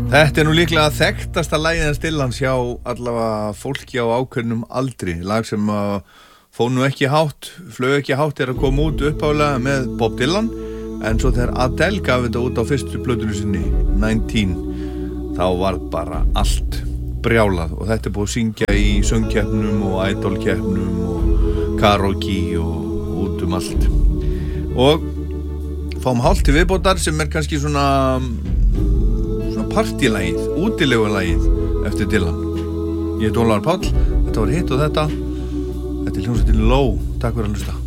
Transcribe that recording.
Þetta nú líklega þekktasta lagið hans Dylans hjá allavega fólki á ákveðnum aldri. Lag sem fór nú ekki hátt, flög ekki hátt að koma út uppálega með Bob Dylan. En svo þegar Adele gaf þetta út á fyrstu plötunni sinni, 19, þá var bara allt brjálað. Og þetta búið að syngja í söngkeppnum og idolkeppnum og karaoke og út allt. Og fáum hálft til viðbótar sem kannski svona partílagið, útilegulagið eftir Dylan. Ég Ólafur Páll, þetta var hitt og þetta. Þetta hljómsveitin Low. Takk fyrir að hlusta.